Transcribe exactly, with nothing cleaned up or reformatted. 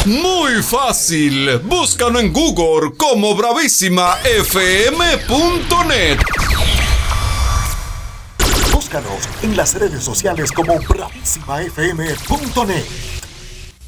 Muy fácil. Búscanos en Google como bravísima f m punto net. Búscanos en las redes sociales como bravísima f m punto net.